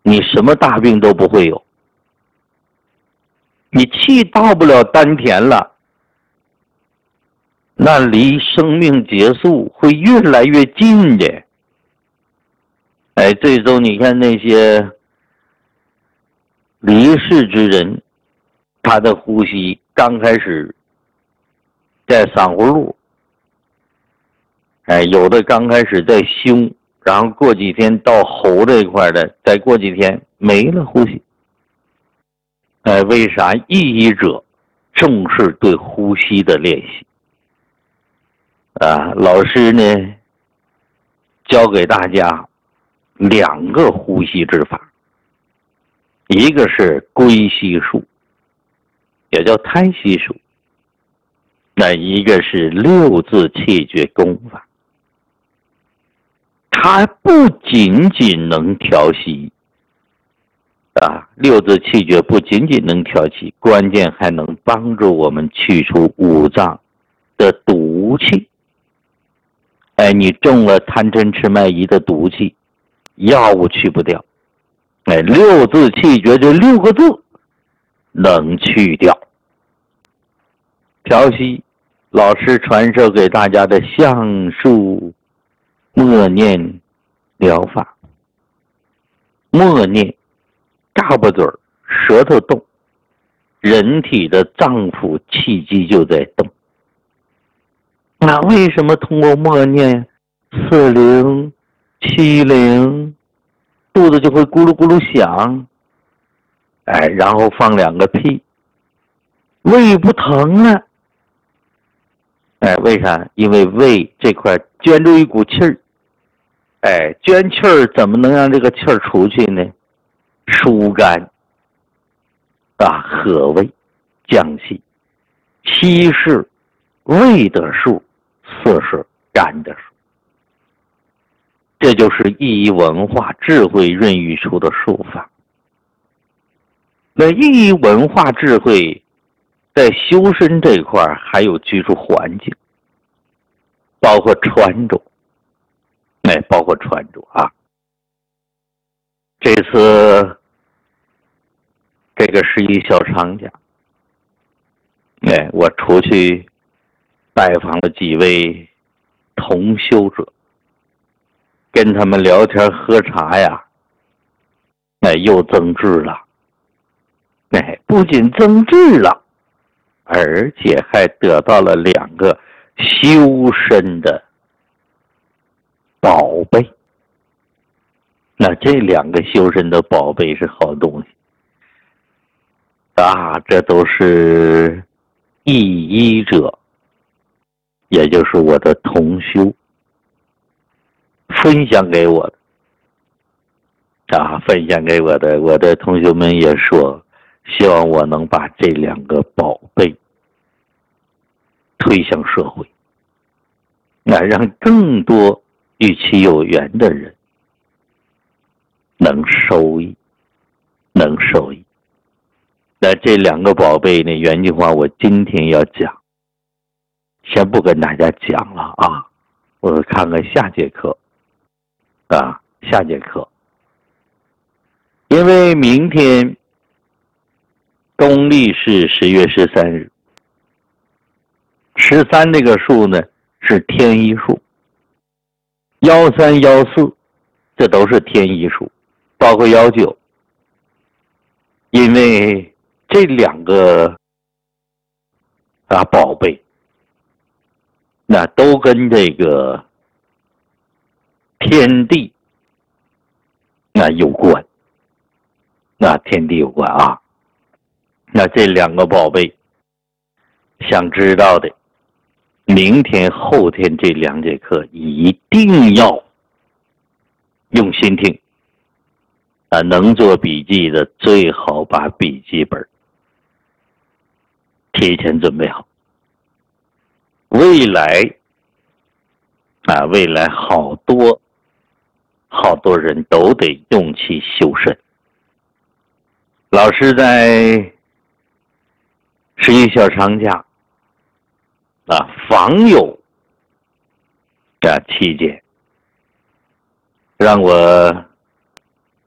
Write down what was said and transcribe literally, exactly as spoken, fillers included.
你什么大病都不会有。你气到不了丹田了，那离生命结束会越来越近的。哎，最终你看那些离世之人，他的呼吸刚开始在嗓葫芦，哎，有的刚开始在胸，然后过几天到喉这一块的，再过几天没了呼吸。哎，为啥意义者重视对呼吸的练习？啊，老师呢教给大家两个呼吸之法，一个是归息术，也叫胎息术，那一个是六字气诀功法。它不仅仅能调息啊，六字气诀不仅仅能调息，关键还能帮助我们去除五脏的毒气。哎，你中了贪嗔痴慢疑的毒气，药物去不掉。哎，六字气诀这六个字能去掉。调息，老师传授给大家的橡树默念疗法。默念，嘎巴嘴儿，舌头动，人体的脏腑气机就在动。那为什么通过默念四零七零，肚子就会咕噜咕噜响？哎，然后放两个屁，胃不疼了。哎，为啥？因为胃这块圈住一股气儿。哎，圈气儿怎么能让这个气儿出去呢？疏肝啊，和胃，降气。七是胃的数，四是肝的数。这就是意义文化智慧孕育出的术法。那意义文化智慧在修身这块还有居住环境，包括穿着，哎，包括穿着啊。这次这个十一小长假，哎，我出去拜访了几位同修者，跟他们聊天喝茶呀，哎，又增智了。哎，不仅增智了，而且还得到了两个修身的宝贝。那这两个修身的宝贝是好东西啊，这都是译医者，也就是我的同修分享给我的啊，分享给我的，我的同学们也说，希望我能把这两个宝贝推向社会，那让更多与其有缘的人能受益，能受益。那这两个宝贝呢，原计划我今天要讲，先不跟大家讲了啊，我看看下节课啊，下节课。因为明天东历是十月十三日，十三这个数呢是天一数，幺三幺四这都是天一数，包括幺九。因为这两个啊宝贝，那都跟这个天地那有关，那天地有关啊。那这两个宝贝，想知道的，明天后天这两节课一定要用心听啊！能做笔记的最好把笔记本提前准备好。未来啊，未来好多好多人都得用其修身。老师在十一小长假啊，访友的期间，让我